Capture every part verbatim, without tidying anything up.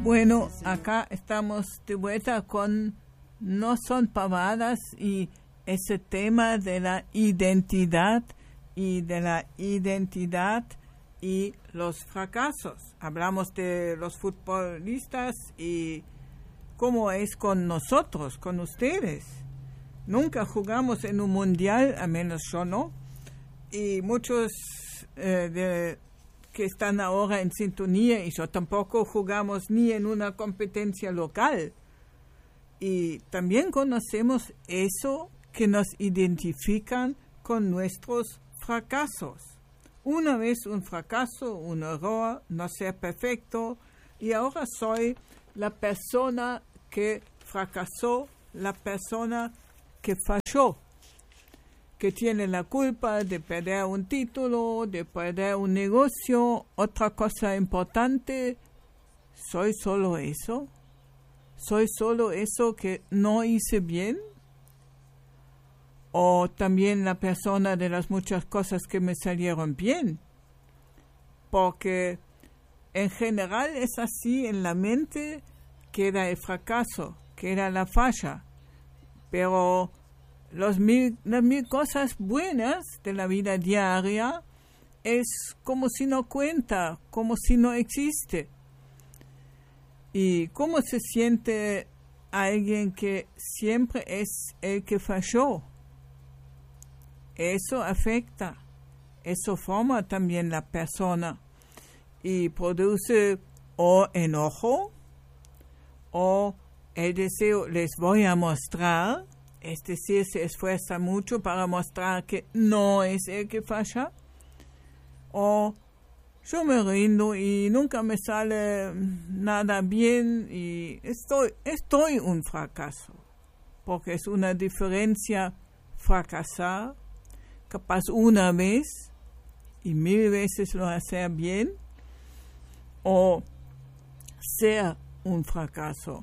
Bueno, acá estamos de vuelta con No son pavadas y ese tema de la identidad y de la identidad y los fracasos. Hablamos de los futbolistas y cómo es con nosotros, con ustedes. Nunca jugamos en un mundial, a menos yo no, y muchos eh, de, que están ahora en sintonía y yo tampoco jugamos ni en una competencia local. Y también conocemos eso que nos identifican con nuestros fracasos. Una vez un fracaso, un error, no ser perfecto, y ahora soy la persona que fracasó, la persona que falló, que tiene la culpa de perder un título, de perder un negocio. Otra cosa importante, ¿soy solo eso? ¿Soy solo eso que no hice bien? ¿O también la persona de las muchas cosas que me salieron bien? Porque en general es así en la mente, que era el fracaso, que era la falla. Pero los mil, las mil cosas buenas de la vida diaria es como si no cuenta, como si no existe. ¿Y cómo se siente alguien que siempre es el que falló? Eso afecta, eso forma también la persona y produce o enojo o el deseo, les voy a mostrar, es decir, se esfuerza mucho para mostrar que no es el que falla, o yo me rindo y nunca me sale nada bien y estoy, estoy un fracaso, porque es una diferencia fracasar, capaz una vez y mil veces lo hacer bien, o ser un fracaso.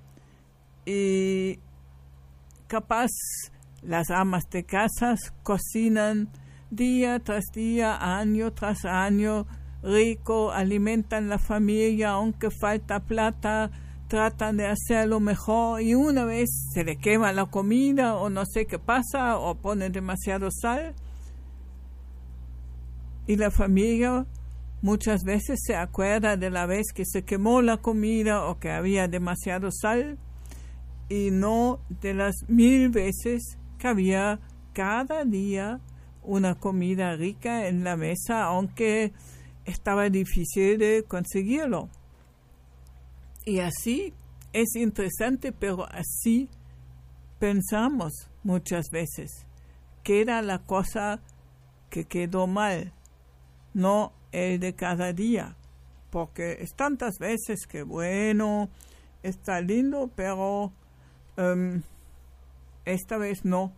Y capaz las amas de casas cocinan día tras día, año tras año, rico, alimentan la familia, aunque falta plata, tratan de hacerlo mejor y una vez se le quema la comida o no sé qué pasa o ponen demasiado sal y la familia muchas veces se acuerda de la vez que se quemó la comida o que había demasiado sal y no de las mil veces que había cada día una comida rica en la mesa, aunque estaba difícil de conseguirlo. Y así es interesante, pero así pensamos muchas veces, que era la cosa que quedó mal, no el de cada día, porque es tantas veces que bueno, está lindo, pero um, esta vez no.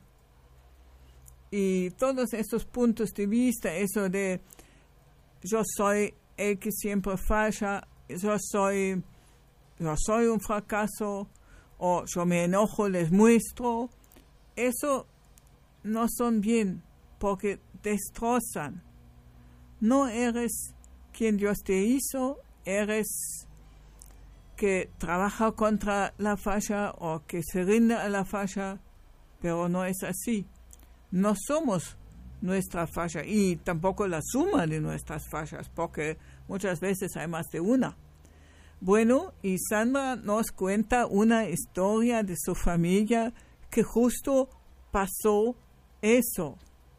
Y todos esos puntos de vista, eso de yo soy el que siempre falla, yo soy, yo soy un fracaso, o yo me enojo, les muestro, eso no son bien, porque destrozan. No eres quien Dios te hizo, eres que trabaja contra la falla o que se rinde a la falla, pero no es así. No somos nuestra falla y tampoco la suma de nuestras fallas, porque muchas veces hay más de una. Bueno, y Sandra nos cuenta una historia de su familia que justo pasó eso.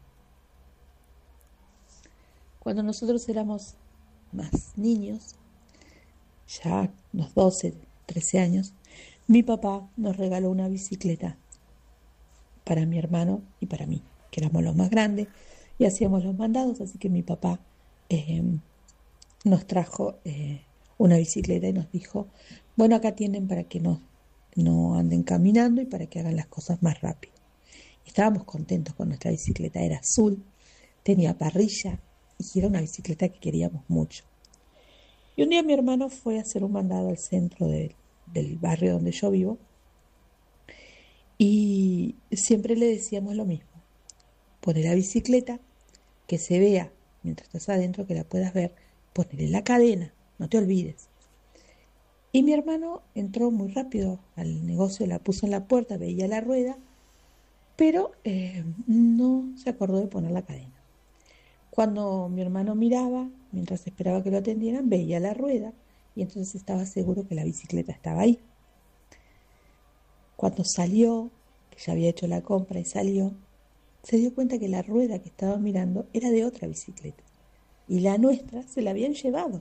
Cuando nosotros éramos más niños, ya unos doce, trece años, mi papá nos regaló una bicicleta para mi hermano y para mí, que éramos los más grandes y hacíamos los mandados, así que mi papá eh, nos trajo eh, una bicicleta y nos dijo, bueno, acá tienen para que no, no anden caminando y para que hagan las cosas más rápido. Y estábamos contentos con nuestra bicicleta, era azul, tenía parrilla y era una bicicleta que queríamos mucho. Y un día mi hermano fue a hacer un mandado al centro de, del barrio donde yo vivo y siempre le decíamos lo mismo, pone la bicicleta, que se vea mientras estás adentro, que la puedas ver, ponele la cadena, no te olvides. Y mi hermano entró muy rápido al negocio, la puso en la puerta, veía la rueda, pero eh, no se acordó de poner la cadena. Cuando mi hermano miraba, mientras esperaba que lo atendieran, veía la rueda y entonces estaba seguro que la bicicleta estaba ahí. Cuando salió, que ya había hecho la compra y salió, se dio cuenta que la rueda que estaba mirando era de otra bicicleta y la nuestra se la habían llevado.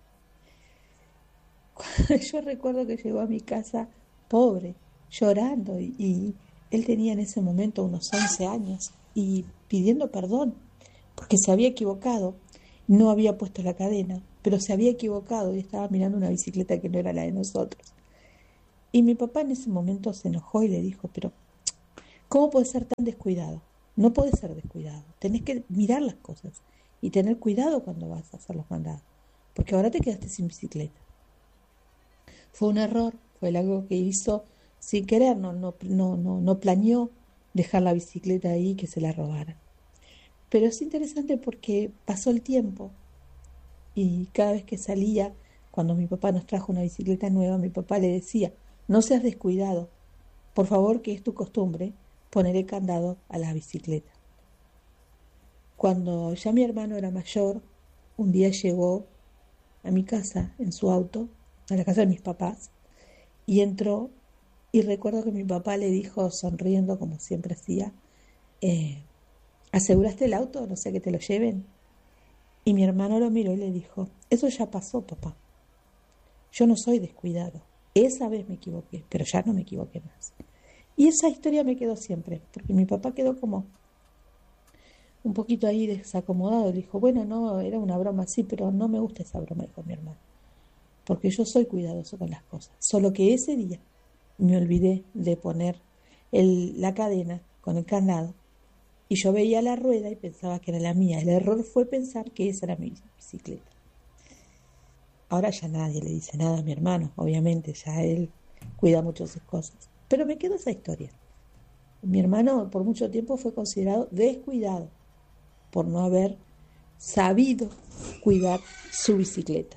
Yo recuerdo que llegó a mi casa pobre, llorando y, y él tenía en ese momento unos once años y pidiendo perdón porque se había equivocado, no había puesto la cadena, pero se había equivocado y estaba mirando una bicicleta que no era la de nosotros. Y mi papá en ese momento se enojó y le dijo, pero ¿cómo puedes ser tan descuidado? No puedes ser descuidado, tenés que mirar las cosas y tener cuidado cuando vas a hacer los mandados, porque ahora te quedaste sin bicicleta. Fue un error, fue algo que hizo sin querer, no, no, no, no, no planeó dejar la bicicleta ahí y que se la robaran. Pero es interesante porque pasó el tiempo y cada vez que salía, cuando mi papá nos trajo una bicicleta nueva, mi papá le decía, no seas descuidado, por favor, que es tu costumbre, poner el candado a la bicicleta. Cuando ya mi hermano era mayor, un día llegó a mi casa en su auto, a la casa de mis papás, y entró, y recuerdo que mi papá le dijo, sonriendo como siempre hacía, eh, ¿aseguraste el auto? No sé, que te lo lleven. Y mi hermano lo miró y le dijo, eso ya pasó, papá. Yo no soy descuidado. Esa vez me equivoqué, pero ya no me equivoqué más. Y esa historia me quedó siempre, porque mi papá quedó como un poquito ahí desacomodado. Le dijo, bueno, no, era una broma así, pero no me gusta esa broma, dijo mi hermano. Porque yo soy cuidadoso con las cosas. Solo que ese día me olvidé de poner el, la cadena con el candado y yo veía la rueda y pensaba que era la mía. El error fue pensar que esa era mi bicicleta. Ahora ya nadie le dice nada a mi hermano, obviamente, ya él cuida mucho sus cosas. Pero me quedó esa historia. Mi hermano por mucho tiempo fue considerado descuidado por no haber sabido cuidar su bicicleta.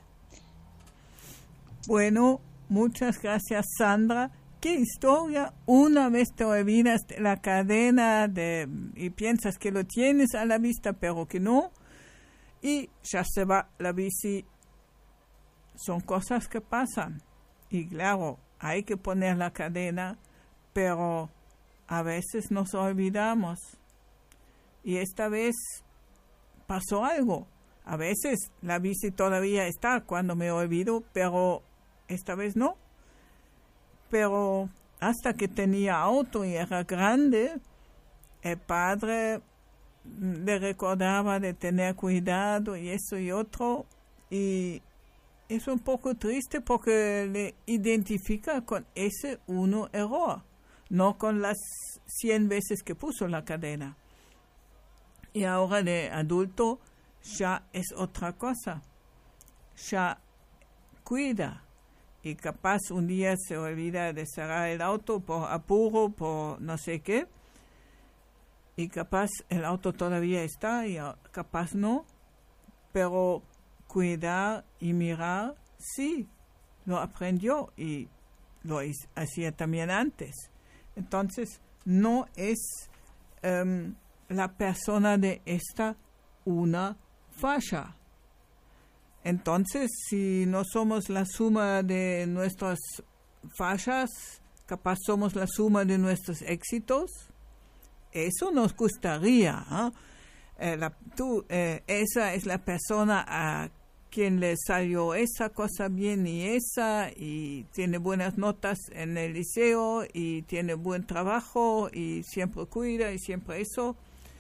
Bueno, muchas gracias, Sandra. ¿Qué historia? Una vez te olvidas de la cadena de, y piensas que lo tienes a la vista, pero que no, y ya se va la bici. Son cosas que pasan. Y claro, hay que poner la cadena, pero a veces nos olvidamos. Y esta vez pasó algo. A veces la bici todavía está cuando me olvido, pero esta vez no. Pero hasta que tenía auto y era grande, el padre le recordaba de tener cuidado y eso y otro. Y es un poco triste porque le identifica con ese uno error, no con las cien veces que puso la cadena. Y ahora de adulto ya es otra cosa. Ya cuida. Y capaz un día se olvida de cerrar el auto por apuro, por no sé qué. Y capaz el auto todavía está y capaz no. Pero cuidar y mirar, sí, lo aprendió y lo hacía también antes. Entonces, no es um, la persona de esta una falla. Entonces, si no somos la suma de nuestras fallas, capaz somos la suma de nuestros éxitos, eso nos gustaría. ¿eh? Eh, la, tú, eh, esa es la persona a quien le salió esa cosa bien y esa, y tiene buenas notas en el liceo, y tiene buen trabajo, y siempre cuida, y siempre eso.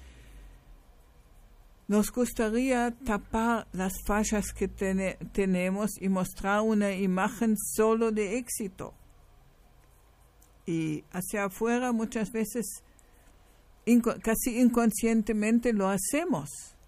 Nos gustaría tapar las fallas que ten- tenemos y mostrar una imagen solo de éxito. Y hacia afuera muchas veces, inco- casi inconscientemente lo hacemos.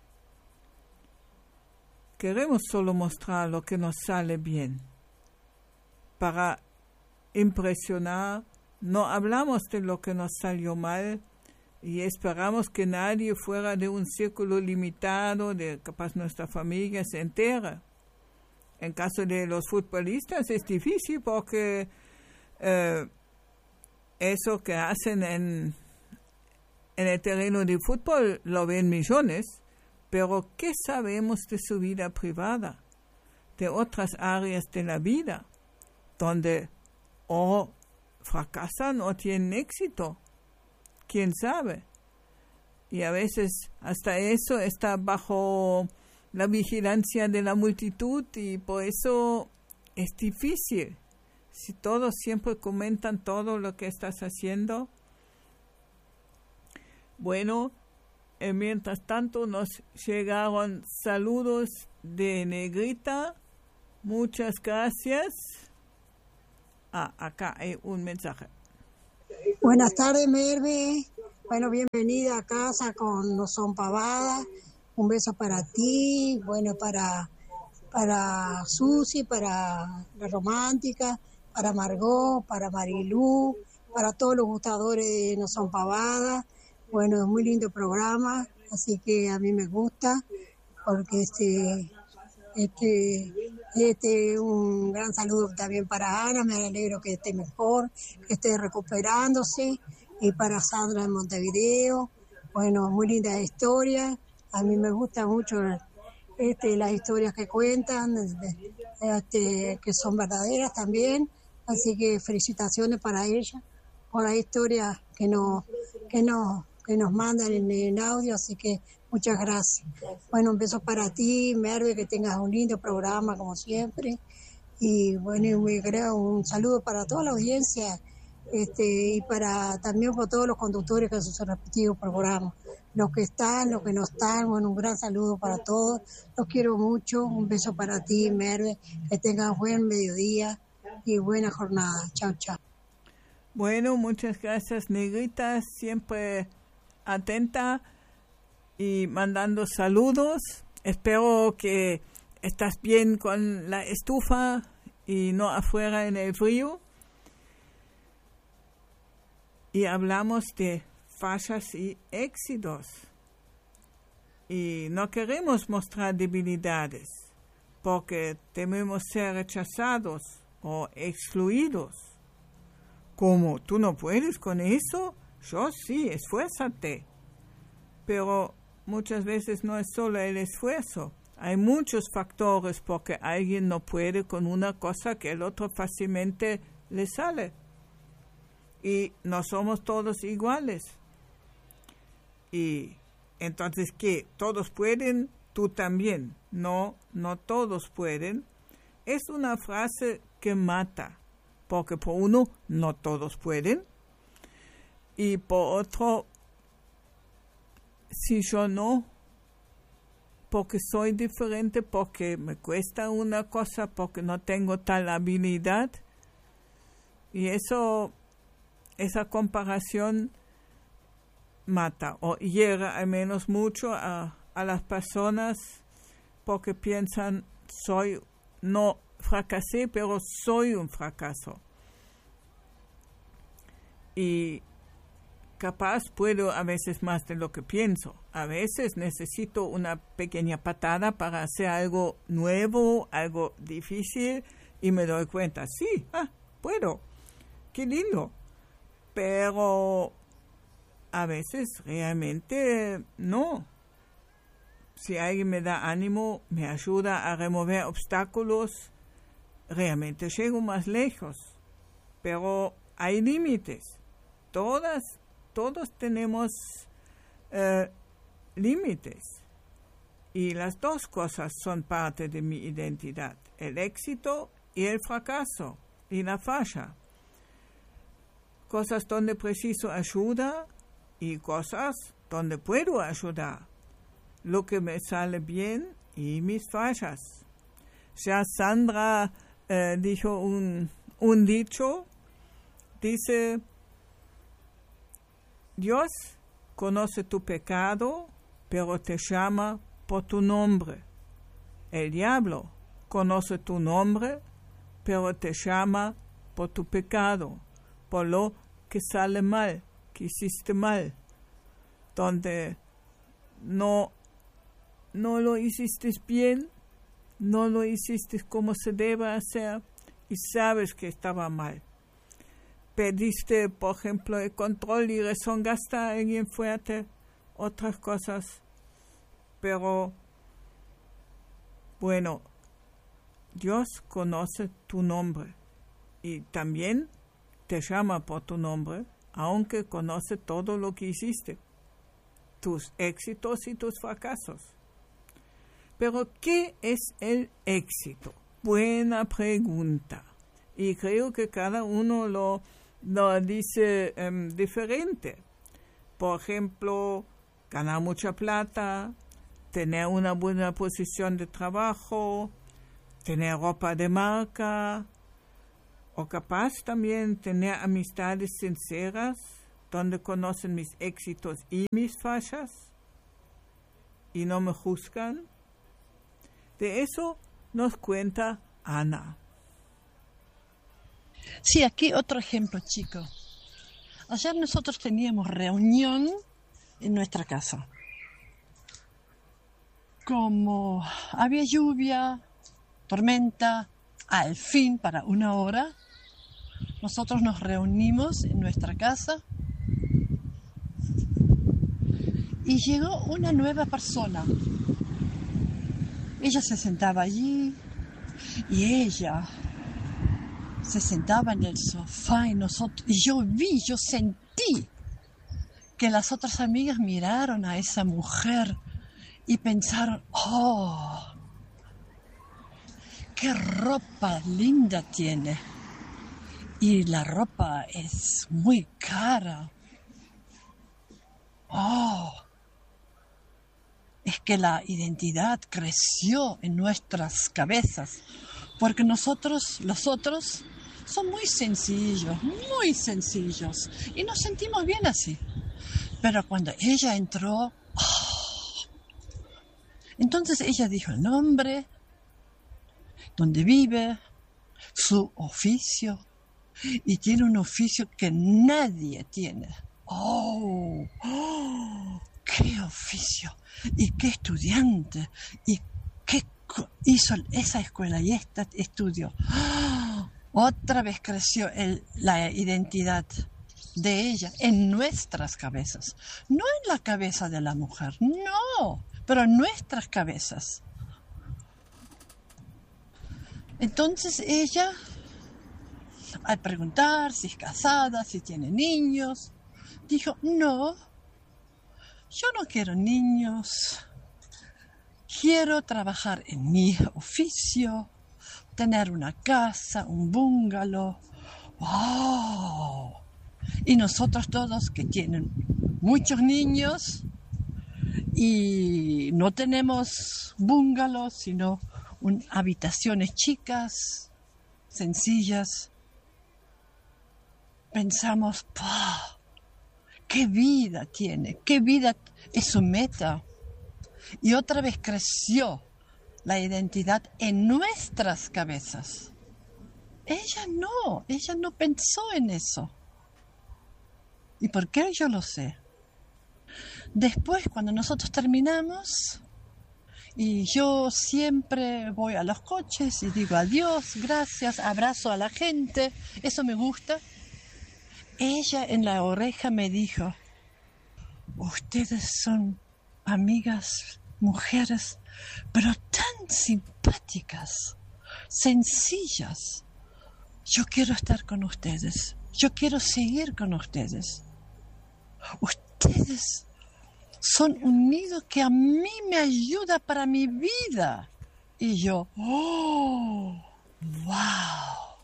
Queremos solo mostrar lo que nos sale bien. Para impresionar, no hablamos de lo que nos salió mal, y esperamos que nadie fuera de un círculo limitado, de capaz nuestra familia se entere. en caso de los futbolistas es difícil porque eh, eso que hacen en, en el terreno de fútbol lo ven millones, pero ¿qué sabemos de su vida privada? De otras áreas de la vida, donde o fracasan o tienen éxito. ¿Quién sabe? Y a veces hasta eso está bajo la vigilancia de la multitud y por eso es difícil. Si todos siempre comentan todo lo que estás haciendo. Bueno, eh, mientras tanto nos llegaron saludos de Negrita. Muchas gracias. Ah, acá hay un mensaje. Buenas tardes, Merve. Bueno, bienvenida a casa con No Son Pavadas. Un beso para ti, bueno, para, para Susi, para la romántica, para Margot, para Marilú, para todos los gustadores de No Son Pavadas. Bueno, es muy lindo programa, así que a mí me gusta, porque este, este, este, un gran saludo también para Ana, me alegro que esté mejor, que esté recuperándose, y para Sandra en Montevideo. Bueno, muy linda historia. A mí me gustan mucho este, las historias que cuentan, este, que son verdaderas también. Así que felicitaciones para ella por las historias que nos, que nos, que nos mandan en el audio. Así que muchas gracias. Bueno, un beso para ti, Merve, que tengas un lindo programa como siempre. Y bueno, muy creo un saludo para toda la audiencia este, y para también por todos los conductores que hacen sus respectivos programas. Los que están, los que no están, bueno, un gran saludo para todos. Los quiero mucho. Un beso para ti, Merve. Que tengas buen mediodía y buena jornada. Chao, chao. Bueno, muchas gracias, Negrita. Siempre atenta y mandando saludos. Espero que estás bien con la estufa y no afuera en el frío. Y hablamos de fallas y éxitos. Y no queremos mostrar debilidades porque tememos ser rechazados o excluidos. ¿Cómo? ¿Tú no puedes con eso? Yo sí, esfuérzate. Pero muchas veces no es solo el esfuerzo. Hay muchos factores porque alguien no puede con una cosa que el otro fácilmente le sale. Y no somos todos iguales. Y entonces, ¿qué? ¿Todos pueden? Tú también. No, no todos pueden. Es una frase que mata. Porque por uno, no todos pueden. Y por otro, si yo no, porque soy diferente, porque me cuesta una cosa, porque no tengo tal habilidad. Y eso, esa comparación mata o hiera al menos mucho a, a las personas porque piensan, soy, no fracasé, pero soy un fracaso. Y capaz puedo a veces más de lo que pienso. A veces necesito una pequeña patada para hacer algo nuevo, algo difícil, y me doy cuenta, sí, ah, puedo, qué lindo. Pero a veces realmente no. Si alguien me da ánimo, me ayuda a remover obstáculos, realmente llego más lejos. Pero hay límites. Todas, todos tenemos eh, límites. Y las dos cosas son parte de mi identidad. El éxito y el fracaso. Y la falla. Cosas donde preciso ayuda y cosas donde puedo ayudar. Lo que me sale bien y mis fallas. Ya Sandra eh, dijo un, un dicho, dice, Dios conoce tu pecado, pero te llama por tu nombre. El diablo conoce tu nombre, pero te llama por tu pecado, por lo que sale mal, que hiciste mal, donde no, no lo hiciste bien, no lo hiciste como se debe hacer y sabes que estaba mal. Pediste, por ejemplo, el control y rezongaste a alguien fuerte, otras cosas. Pero, bueno, Dios conoce tu nombre y también te llama por tu nombre, aunque conoce todo lo que hiciste, tus éxitos y tus fracasos. Pero, ¿qué es el éxito? Buena pregunta. Y creo que cada uno lo, lo dice um, diferente. Por ejemplo, ganar mucha plata, tener una buena posición de trabajo, tener ropa de marca, o capaz también tener amistades sinceras, donde conocen mis éxitos y mis fallas, y no me juzgan. De eso nos cuenta Ana. Sí, aquí otro ejemplo, chicos. Ayer nosotros teníamos reunión en nuestra casa. Como había lluvia, tormenta, al fin para una hora, nosotros nos reunimos en nuestra casa y llegó una nueva persona. Ella se sentaba allí y ella se sentaba en el sofá y nosotros, y yo vi, yo sentí que las otras amigas miraron a esa mujer y pensaron, oh, qué ropa linda tiene. Y la ropa es muy cara. Oh, es que la identidad creció en nuestras cabezas, porque nosotros, los otros, son muy sencillos, muy sencillos, y nos sentimos bien así. Pero cuando ella entró, oh, entonces ella dijo el nombre, donde vive, su oficio, y tiene un oficio que nadie tiene. ¡Oh! ¡Oh! ¡Qué oficio! ¿Y qué estudiante? ¿Y qué hizo esa escuela y este estudio? ¡Oh! Otra vez creció el, la identidad de ella en nuestras cabezas. No en la cabeza de la mujer, no, pero en nuestras cabezas. Entonces ella, al preguntar si es casada, si tiene niños, dijo, no, yo no quiero niños, quiero trabajar en mi oficio, tener una casa, un bungalow. ¡Wow! Y nosotros todos que tienen muchos niños y no tenemos bungalows, sino un, habitaciones chicas, sencillas, pensamos, ¡pah! ¡Qué vida tiene! ¡Qué vida es su meta! Y otra vez creció la identidad en nuestras cabezas. Ella no, ella no pensó en eso. ¿Y por qué? Yo lo sé. Después, cuando nosotros terminamos, y yo siempre voy a los coches y digo adiós, gracias, abrazo a la gente, eso me gusta. Ella en la oreja me dijo, ustedes son amigas, mujeres, pero tan simpáticas, sencillas. Yo quiero estar con ustedes, yo quiero seguir con ustedes. Ustedes son un nido que a mí me ayuda para mi vida. Y yo, oh, wow.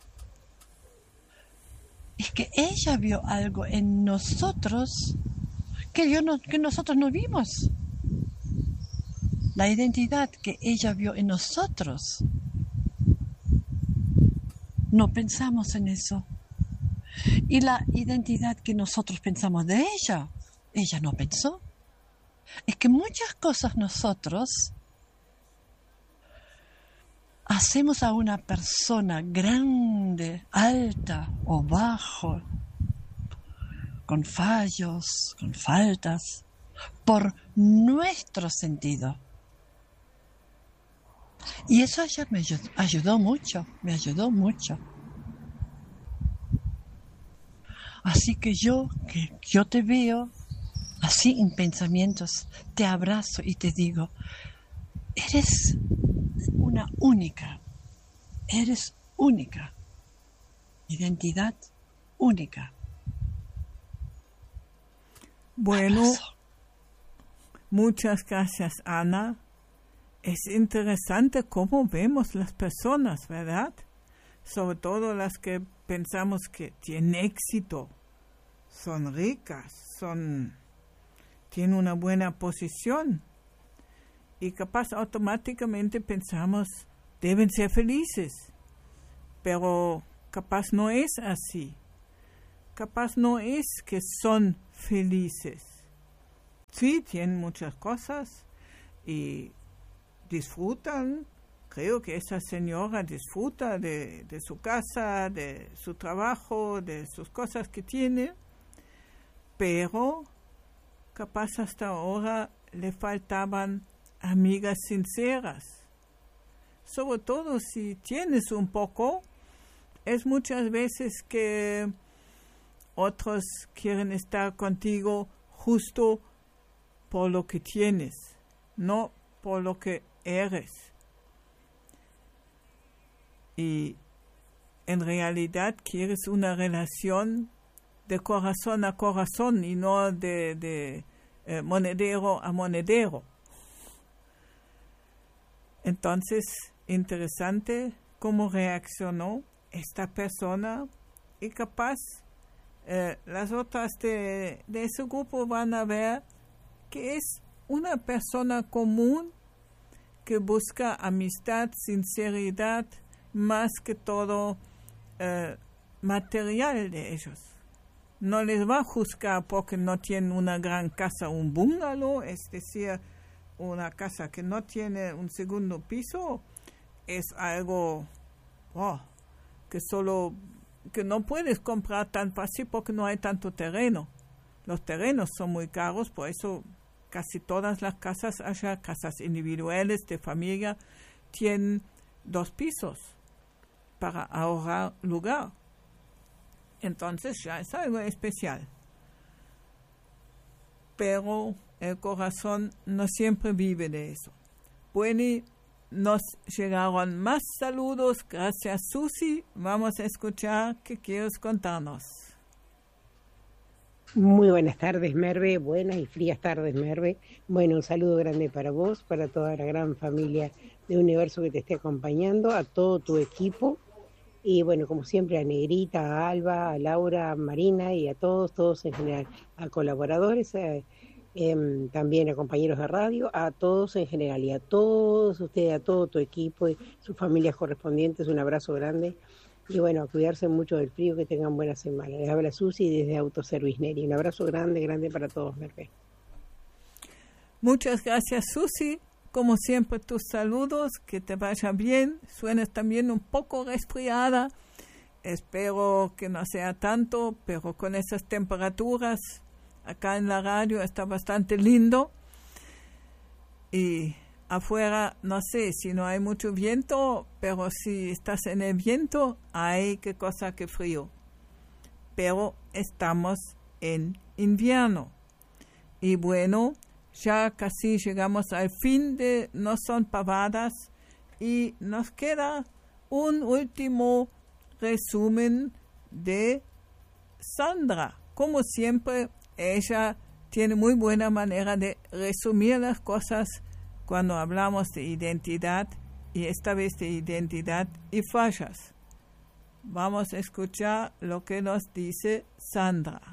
Es que ella vio algo en nosotros que, yo no, que nosotros no vimos. La identidad que ella vio en nosotros. No pensamos en eso. Y la identidad que nosotros pensamos de ella, ella no pensó. Es que muchas cosas nosotros hacemos a una persona grande, alta o bajo, con fallos, con faltas, por nuestro sentido. Y eso ayer me ayudó mucho, me ayudó mucho. Así que yo, que yo te veo así en pensamientos, te abrazo y te digo, eres una única, eres única, identidad única. Bueno, Abrazo. Muchas gracias, Ana. Es interesante cómo vemos las personas, ¿verdad? Sobre todo las que pensamos que tienen éxito, son ricas, son, tienen una buena posición. Y capaz automáticamente pensamos, deben ser felices. Pero capaz no es así. Capaz no es que son felices. Sí, tienen muchas cosas y disfrutan. Creo que esa señora disfruta de, de su casa, de su trabajo, de sus cosas que tiene, pero capaz hasta ahora le faltaban amigas sinceras. Sobre todo si tienes un poco, es muchas veces que otros quieren estar contigo justo por lo que tienes, no por lo que eres. Y en realidad quieres una relación de corazón a corazón y no de, de eh, monedero a monedero. Entonces, interesante cómo reaccionó esta persona y capaz eh, las otras de, de ese grupo van a ver que es una persona común que busca amistad, sinceridad, más que todo eh, material de ellos. No les va a juzgar porque no tienen una gran casa, un bungalow, es decir, una casa que no tiene un segundo piso, es algo oh, que solo que no puedes comprar tan fácil porque no hay tanto terreno. Los terrenos son muy caros, por eso casi todas las casas allá, casas individuales de familia, tienen dos pisos para ahorrar lugar. Entonces ya es algo especial. Pero el corazón no siempre vive de eso. Bueno, nos llegaron más saludos. Gracias, Susi. Vamos a escuchar qué quieres contarnos. Muy buenas tardes, Merve. Buenas y frías tardes, Merve. Bueno, un saludo grande para vos, para toda la gran familia de Universo que te esté acompañando, a todo tu equipo. Y bueno, como siempre, a Negrita, a Alba, a Laura, a Marina y a todos, todos en general, a colaboradores, eh, eh, también a compañeros de radio, a todos en general y a todos ustedes, a todo tu equipo y sus familias correspondientes, un abrazo grande. Y bueno, a cuidarse mucho del frío, que tengan buena semana. Les habla Susi desde Autoservice Neri. Un abrazo grande, grande para todos, Merve. Muchas gracias, Susi. Como siempre, tus saludos, que te vaya bien. Suenas también un poco resfriada. Espero que no sea tanto, pero con esas temperaturas, acá en la radio está bastante lindo. Y afuera, no sé, si no hay mucho viento, pero si estás en el viento, hay qué cosa que frío. Pero estamos en invierno. Y bueno, ya casi llegamos al fin de No Son Pavadas y nos queda un último resumen de Sandra. Como siempre, ella tiene muy buena manera de resumir las cosas cuando hablamos de identidad, y esta vez de identidad y fallas. Vamos a escuchar lo que nos dice Sandra.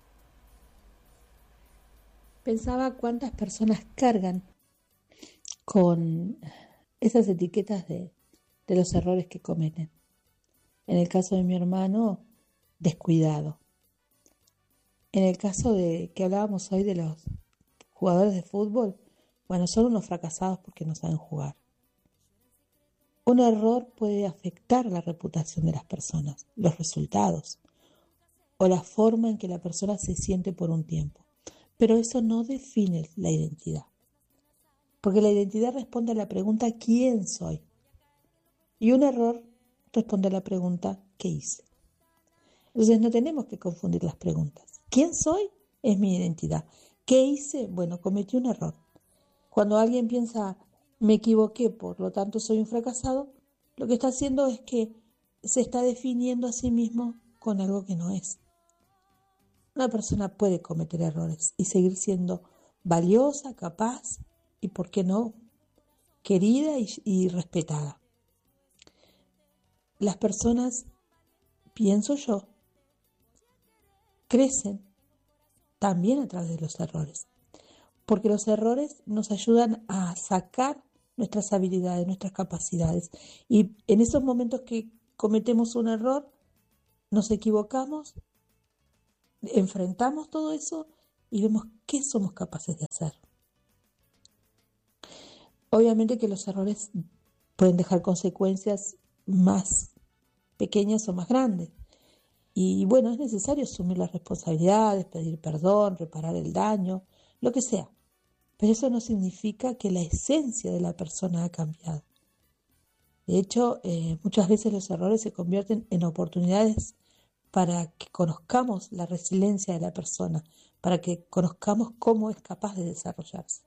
Pensaba cuántas personas cargan con esas etiquetas de, de los errores que cometen. En el caso de mi hermano, descuidado. En el caso de que hablábamos hoy de los jugadores de fútbol, bueno, son unos fracasados porque no saben jugar. Un error puede afectar la reputación de las personas, los resultados, o la forma en que la persona se siente por un tiempo. Pero eso no define la identidad. porque la identidad responde a la pregunta ¿quién soy? Y un error responde a la pregunta ¿qué hice? Entonces no tenemos que confundir las preguntas. ¿Quién soy? Es mi identidad. ¿Qué hice? Bueno, cometí un error. Cuando alguien piensa, me equivoqué, por lo tanto soy un fracasado, lo que está haciendo es que se está definiendo a sí mismo con algo que no es. Una persona puede cometer errores y seguir siendo valiosa, capaz y, ¿por qué no?, querida y, y respetada. Las personas, pienso yo, crecen también a través de los errores, porque los errores nos ayudan a sacar nuestras habilidades, nuestras capacidades, y en esos momentos que cometemos un error, nos equivocamos, enfrentamos todo eso y vemos qué somos capaces de hacer. Obviamente que los errores pueden dejar consecuencias más pequeñas o más grandes. Y bueno, es necesario asumir las responsabilidades, pedir perdón, reparar el daño, lo que sea. Pero eso no significa que la esencia de la persona ha cambiado. De hecho, eh, muchas veces los errores se convierten en oportunidades para que conozcamos la resiliencia de la persona, para que conozcamos cómo es capaz de desarrollarse.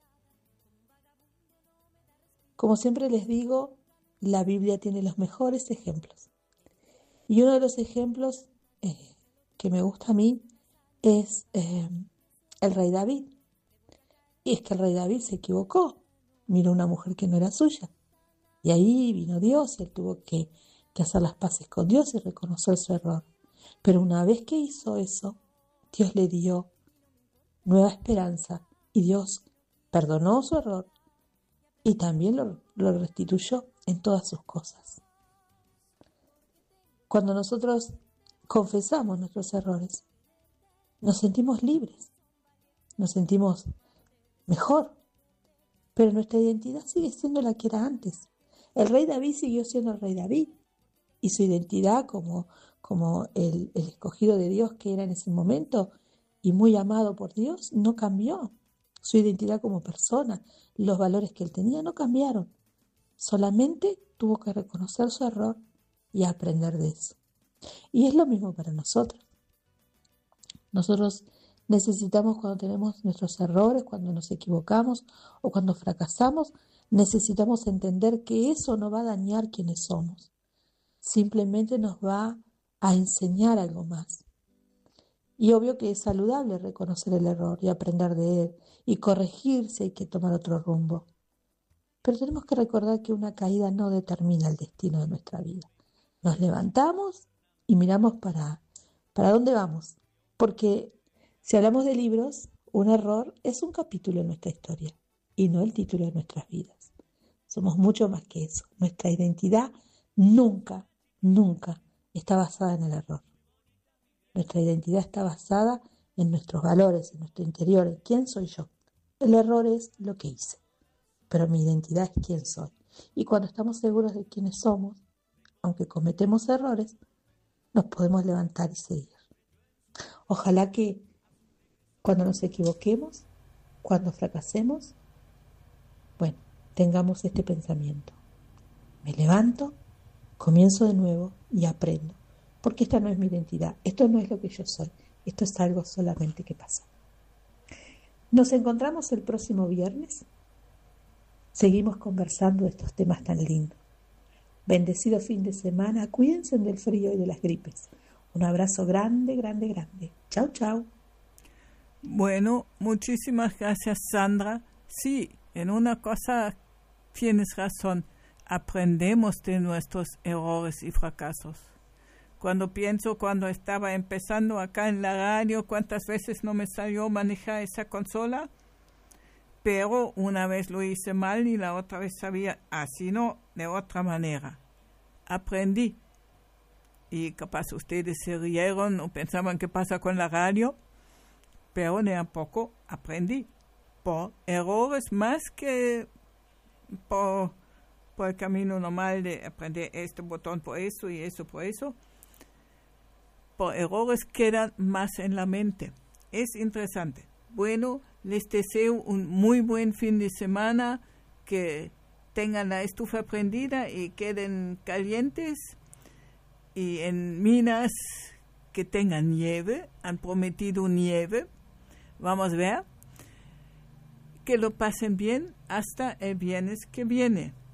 Como siempre les digo, la Biblia tiene los mejores ejemplos. Y uno de los ejemplos eh, que me gusta a mí es eh, el rey David. Y es que el rey David se equivocó, miró a una mujer que no era suya. Y ahí vino Dios, y él tuvo que, que hacer las paces con Dios y reconocer su error. Pero una vez que hizo eso, Dios le dio nueva esperanza y Dios perdonó su error y también lo, lo restituyó en todas sus cosas. Cuando nosotros confesamos nuestros errores, nos sentimos libres, nos sentimos mejor, pero nuestra identidad sigue siendo la que era antes. El rey David siguió siendo el rey David y su identidad como, como el, el escogido de Dios que era en ese momento y muy amado por Dios no cambió. Su identidad como persona, los valores que él tenía no cambiaron. Solamente tuvo que reconocer su error y aprender de eso. Y es lo mismo para nosotros. Nosotros necesitamos, cuando tenemos nuestros errores, cuando nos equivocamos o cuando fracasamos, necesitamos entender que eso no va a dañar quienes somos. Simplemente nos va a enseñar algo más. Y obvio que es saludable reconocer el error y aprender de él y corregir si hay que tomar otro rumbo. Pero tenemos que recordar que una caída no determina el destino de nuestra vida. Nos levantamos y miramos para, para dónde vamos. Porque si hablamos de libros, un error es un capítulo en nuestra historia y no el título de nuestras vidas. Somos mucho más que eso. Nuestra identidad nunca, nunca está basada en el error. Nuestra identidad está basada en nuestros valores, en nuestro interior, en quién soy yo. El error es lo que hice, pero mi identidad es quién soy. Y cuando estamos seguros de quiénes somos, aunque cometemos errores, nos podemos levantar y seguir. Ojalá que cuando nos equivoquemos, cuando fracasemos, bueno, tengamos este pensamiento. Me levanto, comienzo de nuevo y aprendo. Porque esta no es mi identidad, esto no es lo que yo soy, esto es algo solamente que pasa. Nos encontramos el próximo viernes, seguimos conversando de estos temas tan lindos. Bendecido fin de semana, cuídense del frío y de las gripes. Un abrazo grande, grande, grande. Chau, chau. Bueno, muchísimas gracias, Sandra. Sí, en una cosa tienes razón, aprendemos de nuestros errores y fracasos. Cuando pienso, cuando estaba empezando acá en la radio, cuántas veces no me salió manejar esa consola, pero una vez lo hice mal y la otra vez sabía, así no, de otra manera. Aprendí. Y capaz ustedes se rieron o pensaban qué pasa con la radio, pero de a poco aprendí. Por errores más que por, por el camino normal de aprender este botón por eso y eso por eso. Por errores quedan más en la mente. Es interesante. Bueno, les deseo un muy buen fin de semana. que tengan la estufa prendida y queden calientes, y en minas que tengan nieve, han prometido nieve, vamos a ver, que lo pasen bien hasta el viernes que viene.